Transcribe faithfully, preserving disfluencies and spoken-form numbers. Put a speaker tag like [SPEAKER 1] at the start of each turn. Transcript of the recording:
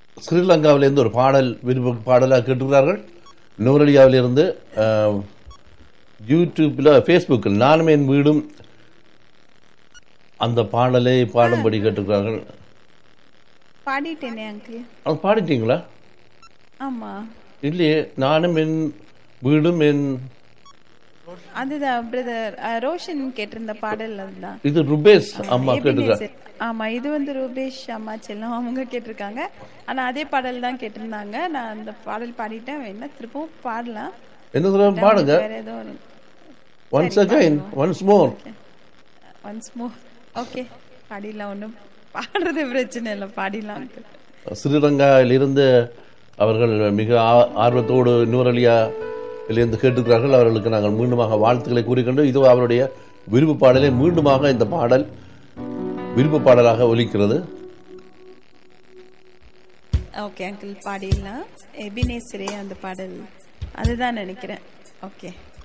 [SPEAKER 1] ஸ்ரீலங்காவிலிருந்து ஒரு பாடல் விருப்ப பாடலாக கேட்டுக்கிறார்கள். நூரலியாவிலிருந்து யூடியூப்ல ஃபேஸ்புக்கில் நானும் என் வீடும் அந்த பாடலை பாடும்படி கேட்டுக்கிறார்கள்.
[SPEAKER 2] பாடிட்டேனே அங்கிள்.
[SPEAKER 1] அது பாடிட்டீங்களா?
[SPEAKER 2] ஆமா.
[SPEAKER 1] இல்லையே, நானும் என் வீடும் என்
[SPEAKER 2] அதுதான் பிரதர் ரோஷன் கேட்டிருந்த பாடல் அதுதான்.
[SPEAKER 1] இது ருபேஷ் அம்மா கேட்டுக்கிறாங்க.
[SPEAKER 2] ஆமா, இது வந்து ரூபேஷ் அம்மா செல்லம் அவங்க கேட்டிருக்காங்க. ஆனா அதே பாடல் தான் கேட்டிருந்தாங்க. நான் அந்த பாடல் பாடிட்டேன். என்ன திருப்பவும் பாடலாம்.
[SPEAKER 1] என்ன சொல்ல பாடுங்க.
[SPEAKER 2] வேற ஏதோ
[SPEAKER 1] once again once more
[SPEAKER 2] once more okay பாடிடலாம். ஒன்றும் பாடுறது பிரச்சனை இல்லை, பாடிடலாம்.
[SPEAKER 1] ஸ்ரீலங்காவிலிருந்து அவர்கள் மிக ஆர்வத்தோடு நூரலியாவிலிருந்து கேட்டுக்கிறார்கள். அவர்களுக்கு நாங்கள் மீண்டுமாக வாழ்த்துக்களை கூறிக்கொண்டு இதோ அவருடைய விருப்ப பாடலை மீண்டுமாக இந்த பாடல் விருப்ப பாடலாக ஒலிக்கிறது.
[SPEAKER 2] Okay uncle, பாடிடலாம். எபினேசரே அந்த பாடல் அதுதான் நினைக்கிறேன். ஓகே.